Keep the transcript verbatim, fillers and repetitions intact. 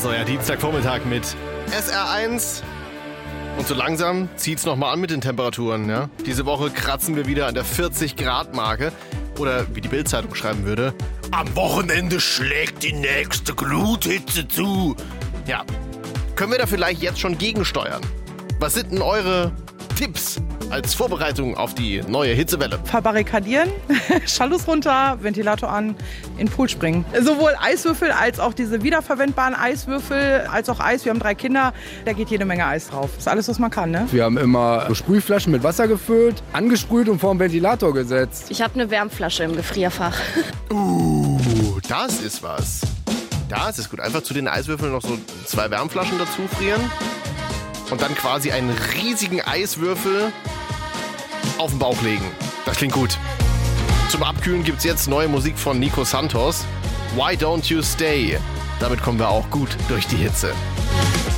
so, ja, Dienstagvormittag mit S R eins. Und so langsam zieht's nochmal an mit den Temperaturen, ja. Diese Woche kratzen wir wieder an der vierzig Grad Marke. Oder wie die Bild-Zeitung schreiben würde, am Wochenende schlägt die nächste Gluthitze zu. Ja, können wir da vielleicht jetzt schon gegensteuern? Was sind denn eure Tipps als Vorbereitung auf die neue Hitzewelle? Verbarrikadieren, Schalus runter, Ventilator an, in den Pool springen. Sowohl Eiswürfel als auch diese wiederverwendbaren Eiswürfel, als auch Eis. Wir haben drei Kinder, da geht jede Menge Eis drauf. Das ist alles, was man kann, ne? Wir haben immer Sprühflaschen mit Wasser gefüllt, angesprüht und vor den Ventilator gesetzt. Ich habe eine Wärmflasche im Gefrierfach. Uh, das ist was. Das ist gut. Einfach zu den Eiswürfeln noch so zwei Wärmflaschen dazu frieren. Und dann quasi einen riesigen Eiswürfel auf den Bauch legen. Das klingt gut. Zum Abkühlen gibt's jetzt neue Musik von Nico Santos. Why Don't You Stay? Damit kommen wir auch gut durch die Hitze.